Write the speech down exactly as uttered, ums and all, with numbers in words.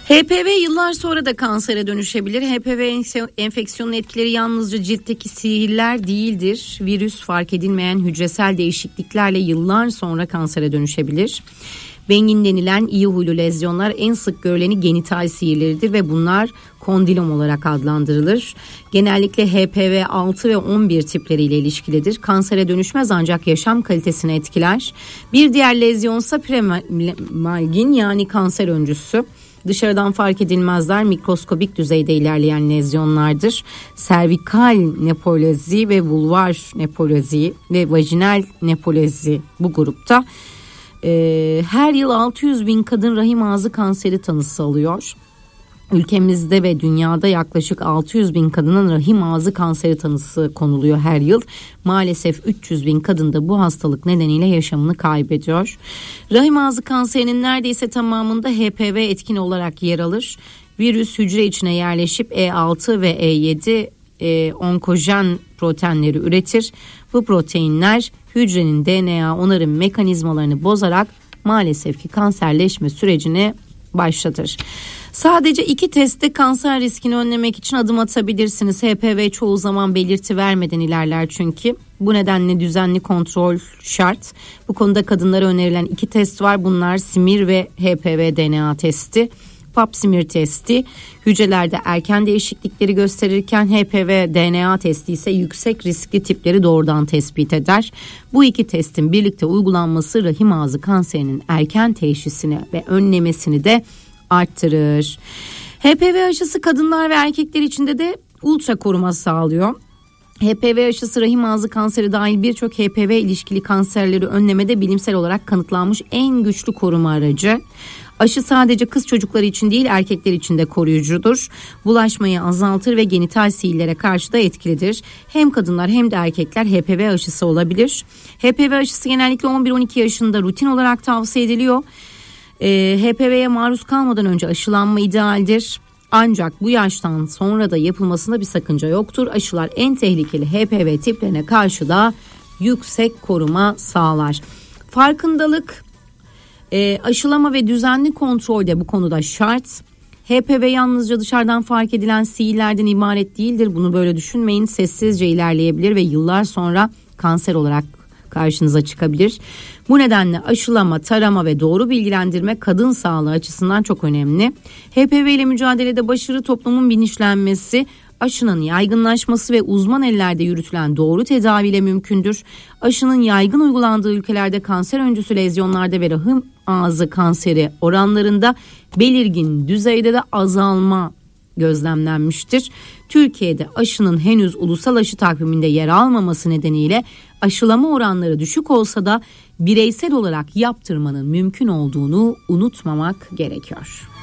H P V yıllar sonra da kansere dönüşebilir. H P V enfeksiyonun etkileri yalnızca ciltteki sihirler değildir. Virüs fark edilmeyen hücresel değişikliklerle yıllar sonra kansere dönüşebilir. Bengin denilen iyi huylu lezyonlar en sık görüleni genital sihirleridir ve bunlar kondilom olarak adlandırılır. Genellikle H P V altı ve on bir tipleriyle ilişkilidir. Kansere dönüşmez ancak yaşam kalitesini etkiler. Bir diğer lezyonsa premalgin yani kanser öncüsü. Dışarıdan fark edilmezler, mikroskobik düzeyde ilerleyen lezyonlardır. Servikal neplezi ve vulvar neplezi ve vajinal neplezi bu grupta. Ee, her yıl altı yüz bin kadın rahim ağzı kanseri tanısı alıyor. Ülkemizde ve dünyada yaklaşık altı yüz bin kadının rahim ağzı kanseri tanısı konuluyor her yıl. Maalesef üç yüz bin kadın da bu hastalık nedeniyle yaşamını kaybediyor. Rahim ağzı kanserinin neredeyse tamamında H P V etkin olarak yer alır. Virüs hücre içine yerleşip E altı ve E yedi e, onkojen proteinleri üretir. Bu proteinler hücrenin D N A onarım mekanizmalarını bozarak maalesef ki kanserleşme sürecini başlatır. Sadece iki testte kanser riskini önlemek için adım atabilirsiniz. H P V çoğu zaman belirti vermeden ilerler çünkü. Bu nedenle düzenli kontrol şart. Bu konuda kadınlara önerilen iki test var. Bunlar simir ve H P V D N A testi. Pap smear testi hücrelerde erken değişiklikleri gösterirken H P V D N A testi ise yüksek riskli tipleri doğrudan tespit eder. Bu iki testin birlikte uygulanması rahim ağzı kanserinin erken teşhisini ve önlemesini de arttırır. H P V aşısı kadınlar ve erkekler için de de ultra koruma sağlıyor. H P V aşısı rahim ağzı kanseri dahil birçok H P V ilişkili kanserleri önlemede bilimsel olarak kanıtlanmış en güçlü koruma aracı. Aşı sadece kız çocukları için değil erkekler için de koruyucudur. Bulaşmayı azaltır ve genital sihirlere karşı da etkilidir. Hem kadınlar hem de erkekler H P V aşısı olabilir. H P V aşısı genellikle on bir on iki yaşında rutin olarak tavsiye ediliyor. Ee, H P V'ye maruz kalmadan önce aşılanma idealdir. Ancak bu yaştan sonra da yapılmasında bir sakınca yoktur. Aşılar en tehlikeli H P V tiplerine karşı da yüksek koruma sağlar. Farkındalık, e, aşılama ve düzenli kontrol de bu konuda şart. H P V yalnızca dışarıdan fark edilen sihirlerden ibaret değildir. Bunu böyle düşünmeyin. Sessizce ilerleyebilir ve yıllar sonra kanser olarak karşınıza çıkabilir. Bu nedenle aşılama, tarama ve doğru bilgilendirme kadın sağlığı açısından çok önemli. H P V ile mücadelede başarı toplumun bilinçlenmesi, aşının yaygınlaşması ve uzman ellerde yürütülen doğru tedaviyle mümkündür. Aşının yaygın uygulandığı ülkelerde kanser öncüsü lezyonlarda ve rahim ağzı kanseri oranlarında belirgin düzeyde de azalma gözlemlenmiştir. Türkiye'de aşının henüz ulusal aşı takviminde yer almaması nedeniyle aşılama oranları düşük olsa da bireysel olarak yaptırmanın mümkün olduğunu unutmamak gerekiyor.